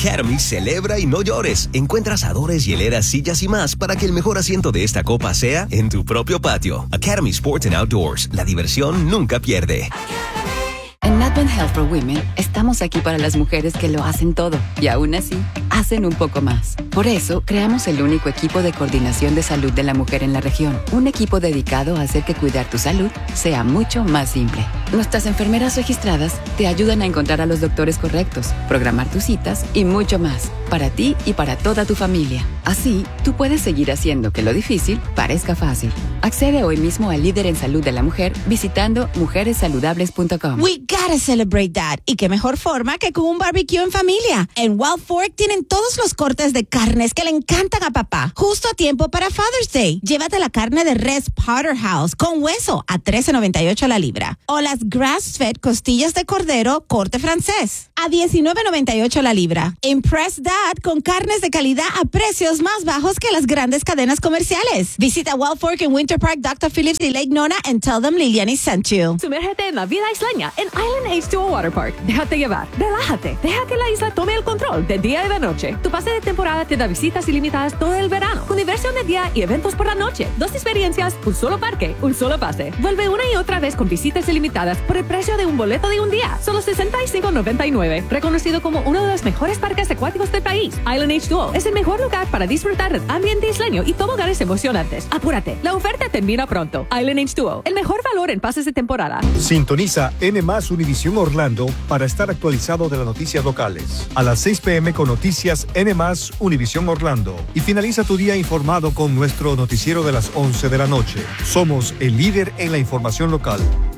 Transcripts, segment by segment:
Academy celebra y no llores. Encuentra asadores, hieleras, sillas y más para que el mejor asiento de esta copa sea en tu propio patio. Academy Sports and Outdoors. La diversión nunca pierde. En Advent Health for Women estamos aquí para las mujeres que lo hacen todo y aún así hacen un poco más. Por eso creamos el único equipo de coordinación de salud de la mujer en la región. Un equipo dedicado a hacer que cuidar tu salud sea mucho más simple. Nuestras enfermeras registradas te ayudan a encontrar a los doctores correctos, programar tus citas y mucho más, para ti y para toda tu familia. Así, tú puedes seguir haciendo que lo difícil parezca fácil. Accede hoy mismo al líder en salud de la mujer visitando mujeressaludables.com. We gotta celebrate that. Y qué mejor forma que con un barbecue en familia. En Wild Fork tienen todos los cortes de carnes que le encantan a papá. Justo a tiempo para Father's Day. Llévate la carne de res Porterhouse con hueso a $13.98 la libra. O las grass-fed costillas de cordero corte francés a $19.98 la libra. Impress Dad con carnes de calidad a precios más bajos que las grandes cadenas comerciales. Visita Wild Fork en Winter Park, Dr. Phillips y Lake Nona and tell them Liliani sent you. Sumérgete en la vida isleña en Island H2O Water Park. Déjate llevar, relájate, deja que la isla tome el control de día y de noche. Tu pase de temporada te da visitas ilimitadas todo el verano, con diversión de día y eventos por la noche. 2 experiencias, un solo parque, un solo pase. Vuelve una y otra vez con visitas ilimitadas por el precio de un boleto de un día, solo $65.99. Reconocido como uno de los mejores parques acuáticos del país, Island H2O es el mejor lugar para disfrutar del ambiente isleño y toboganes emocionantes. Apúrate, la oferta termina pronto. Island H2O, el mejor valor en pases de temporada. Sintoniza N+ Univisión Orlando para estar actualizado de las noticias locales. A las 6 p.m. con noticias N+ Univisión Orlando. Y finaliza tu día informado con nuestro noticiero de las 11 de la noche. Somos el líder en la información local.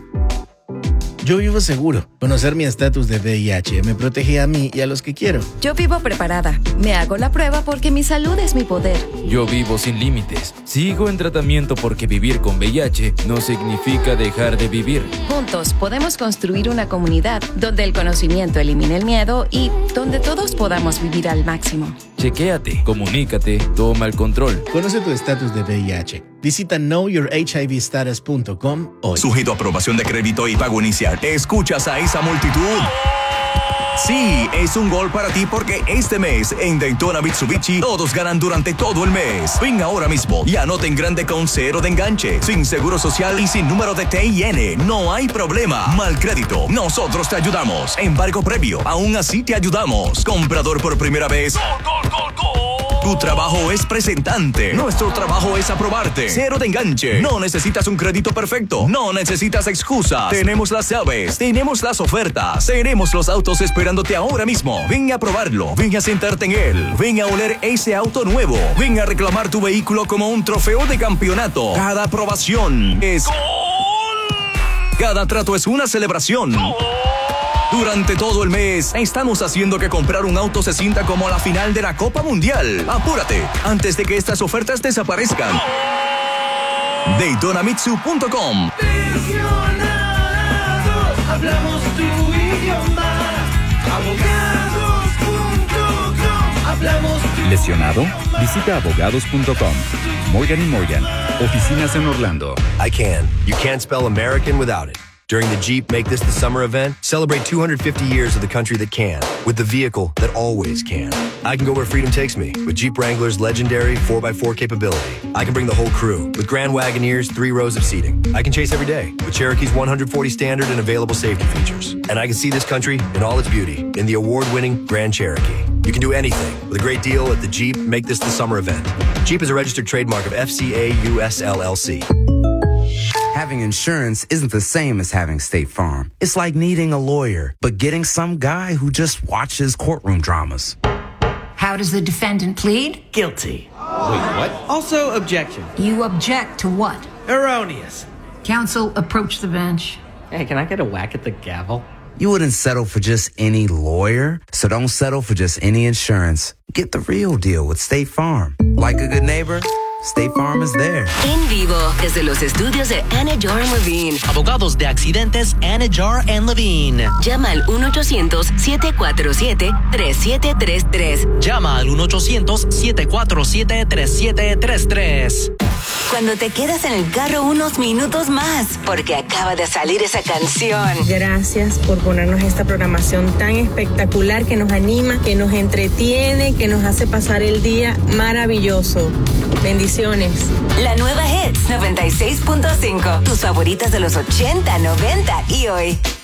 Yo vivo seguro. Conocer mi estatus de VIH me protege a mí y a los que quiero. Yo vivo preparada. Me hago la prueba porque mi salud es mi poder. Yo vivo sin límites. Sigo en tratamiento porque vivir con VIH no significa dejar de vivir. Juntos podemos construir una comunidad donde el conocimiento elimine el miedo y donde todos podamos vivir al máximo. Chequéate, comunícate, toma el control. Conoce tu estatus de VIH. Visita knowyourhivstatus.com hoy. Sujeto a aprobación de crédito y pago inicial. ¿Escuchas a esa multitud? Sí, es un gol para ti porque este mes en Daytona Mitsubishi todos ganan durante todo el mes. Ven ahora mismo y anota en grande con 0 de enganche, sin seguro social y sin número de TIN. No hay problema. Mal crédito, nosotros te ayudamos. Embargo previo, aún así te ayudamos. Comprador por primera vez. ¡Gol, gol, gol, gol! Tu trabajo es presentante. Nuestro trabajo es aprobarte. 0 de enganche. No necesitas un crédito perfecto. No necesitas excusas. Tenemos las llaves. Tenemos las ofertas. Tenemos los autos esperándote ahora mismo. Ven a probarlo. Ven a sentarte en él. Ven a oler ese auto nuevo. Ven a reclamar tu vehículo como un trofeo de campeonato. Cada aprobación es ¡gol! Cada trato es una celebración. ¡Gol! Durante todo el mes, estamos haciendo que comprar un auto se sienta como la final de la Copa Mundial. Apúrate, antes de que estas ofertas desaparezcan. DaytonaMitsu.com. Hablamos tu idioma. Abogados.com. Hablamos tu idioma. ¿Lesionado? Visita abogados.com. Morgan & Morgan. Oficinas en Orlando. I can. You can't spell American without it. During the Jeep Make This the Summer event, celebrate 250 years of the country that can, with the vehicle that always can. I can go where freedom takes me, with Jeep Wrangler's legendary 4x4 capability. I can bring the whole crew, with Grand Wagoneer's 3 rows of seating. I can chase every day, with Cherokee's 140 standard and available safety features. And I can see this country in all its beauty, in the award-winning Grand Cherokee. You can do anything, with a great deal at the Jeep Make This the Summer event. Jeep is a registered trademark of FCA US LLC. Having insurance isn't the same as having State Farm. It's like needing a lawyer, but getting some guy who just watches courtroom dramas. How does the defendant plead? Guilty. Wait, what? Also, objection. You object to what? Erroneous. Counsel, approach the bench. Hey, can I get a whack at the gavel? You wouldn't settle for just any lawyer, so don't settle for just any insurance. Get the real deal with State Farm. Like a good neighbor, State Farm is there. En vivo, desde los estudios de Anidjar & Levine. Abogados de accidentes Anidjar & Levine. Llama al 1-800-747-3733. Llama al 1-800-747-3733. cuando te quedas en el carro unos minutos más, porque acaba de salir esa canción. Gracias por ponernos esta programación tan espectacular que nos anima, que nos entretiene, que nos hace pasar el día maravilloso. Bendiciones. La nueva Hits 96.5. Tus favoritas de los 80, 90 y hoy.